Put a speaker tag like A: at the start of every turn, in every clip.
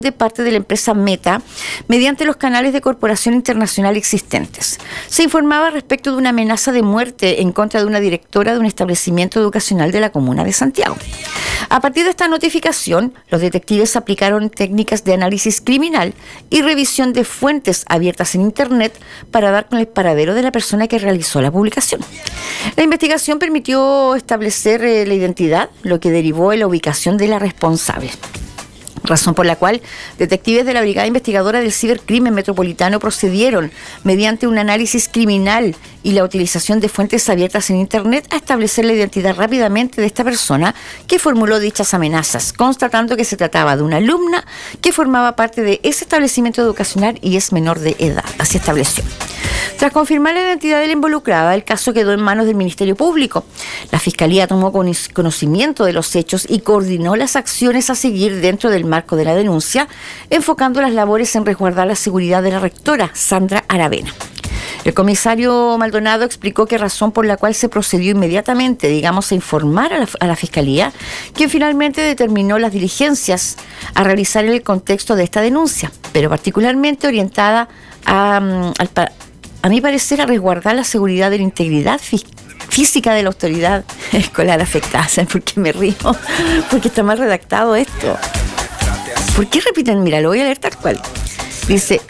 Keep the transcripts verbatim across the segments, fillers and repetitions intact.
A: de parte de la empresa Meta mediante los canales de corporación internacional existentes. Se informaba respecto de una amenaza de muerte en contra de una directora de un establecimiento educacional de la comuna de Santiago. A partir de esta notificación, los detectives aplicaron técnicas de análisis criminal y revisión de fuentes abiertas en Internet para dar con el paradero de la persona que realizó la publicación. La investigación permitió establecer eh, la identidad, lo que derivó en la ubicación de la responsable. Razón por la cual detectives de la Brigada Investigadora del Cibercrimen Metropolitano procedieron, mediante un análisis criminal y la utilización de fuentes abiertas en Internet, a establecer la identidad rápidamente de esta persona que formuló dichas amenazas, constatando que se trataba de una alumna que formaba parte de ese establecimiento educacional y es menor de edad. Así estableció. Tras confirmar la identidad de la involucrada, el caso quedó en manos del Ministerio Público. La Fiscalía tomó conocimiento de los hechos y coordinó las acciones a seguir dentro del marco de la denuncia, enfocando las labores en resguardar la seguridad de la rectora, Sandra Aravena. El comisario Maldonado explicó qué razón por la cual se procedió inmediatamente, digamos, a informar a la, a la Fiscalía, quien finalmente determinó las diligencias a realizar en el contexto de esta denuncia, pero particularmente orientada a, al a mi parecer, a resguardar la seguridad de la integridad fí- física de la autoridad escolar afectada. ¿Saben por qué me río? Porque está mal redactado esto. ¿Por qué repiten? Mira, lo voy a leer tal cual. Dice: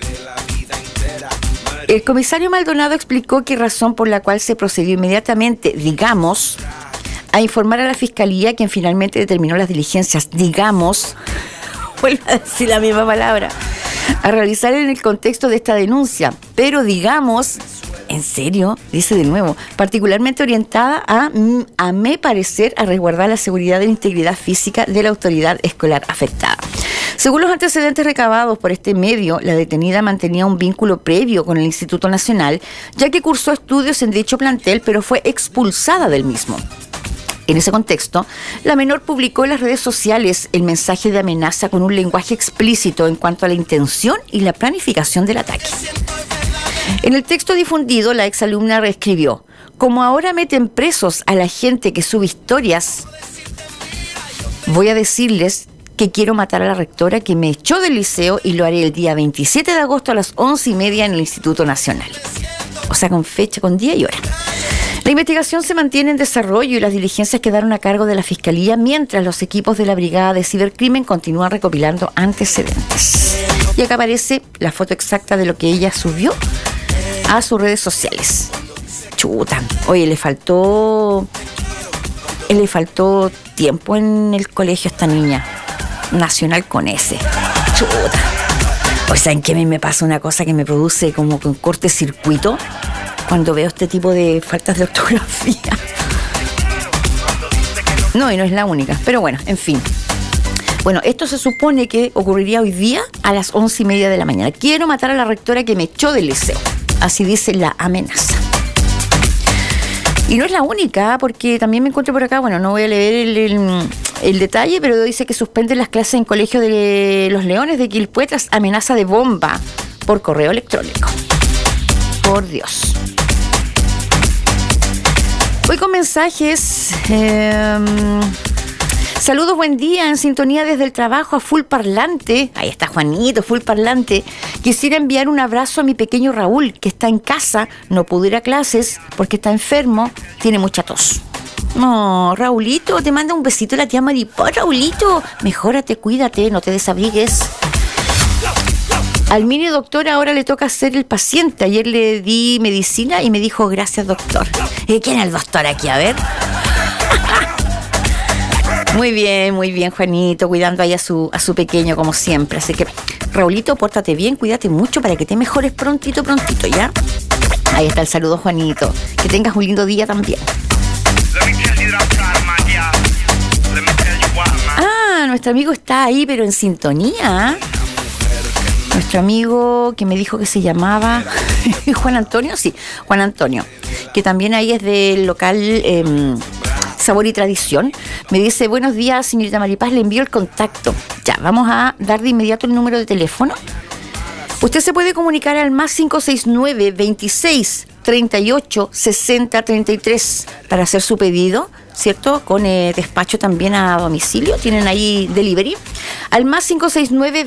A: el comisario Maldonado explicó qué razón por la cual se procedió inmediatamente, digamos, a informar a la Fiscalía, quien finalmente determinó las diligencias, digamos, vuelvo a decir la misma palabra, a realizar en el contexto de esta denuncia, pero digamos, en serio, dice de nuevo, particularmente orientada a, a mi parecer, a resguardar la seguridad de la integridad física de la autoridad escolar afectada. Según los antecedentes recabados por este medio, la detenida mantenía un vínculo previo con el Instituto Nacional, ya que cursó estudios en dicho plantel, pero fue expulsada del mismo. En ese contexto, la menor publicó en las redes sociales el mensaje de amenaza con un lenguaje explícito en cuanto a la intención y la planificación del ataque. En el texto difundido, la exalumna reescribió: como ahora meten presos a la gente que sube historias, voy a decirles que quiero matar a la rectora que me echó del liceo y lo haré el día veintisiete de agosto a las once y media en el Instituto Nacional. O sea, con fecha, con día y hora. La investigación se mantiene en desarrollo y las diligencias quedaron a cargo de la Fiscalía, mientras los equipos de la Brigada de Cibercrimen continúan recopilando antecedentes. Y acá aparece la foto exacta de lo que ella subió a sus redes sociales. Chuta, oye, le faltó, le faltó tiempo en el colegio a esta niña. Nacional con S. Chuta. O sea, en que a mí me pasa una cosa que me produce como con cortocircuito cuando veo este tipo de faltas de ortografía. No, y no es la única, pero bueno, en fin. Bueno, esto se supone que ocurriría hoy día a las once y media de la mañana. Quiero matar a la rectora que me echó del liceo. Así dice la amenaza. Y no es la única, porque también me encuentro por acá, bueno, no voy a leer el, el, el detalle, pero dice que suspenden las clases en Colegio de los Leones de Quilpué tras amenaza de bomba por correo electrónico. Por Dios. Voy con mensajes. Eh, saludos, buen día, en sintonía desde el trabajo a full parlante. Ahí está Juanito, full parlante. Quisiera enviar un abrazo a mi pequeño Raúl, que está en casa, no pudo ir a clases porque está enfermo, tiene mucha tos. No, Raulito, te manda un besito la tía Maripá. Raulito, mejórate, cuídate, no te desabrigues. Al mini doctor ahora le toca ser el paciente. Ayer le di medicina y me dijo gracias, doctor. ¿Y quién es el doctor aquí? A ver. Muy bien, muy bien, Juanito, cuidando ahí a su, a su pequeño como siempre. Así que, Raulito, pórtate bien, cuídate mucho para que te mejores prontito, prontito, ¿ya? Ahí está el saludo, Juanito. Que tengas un lindo día también. Ah, nuestro amigo está ahí, pero en sintonía. Nuestro amigo que me dijo que se llamaba Juan Antonio, sí, Juan Antonio, que también ahí es del local eh, Sabor y Tradición. Me dice: buenos días, señorita Maripaz, le envío el contacto. Ya, vamos a dar de inmediato el número de teléfono. Usted se puede comunicar al más cinco seis nueve, veintiséis, treinta y ocho, sesenta, treinta y tres para hacer su pedido. ¿cierto? Con eh, despacho también a domicilio. Tienen ahí delivery. Al más cinco seis nueve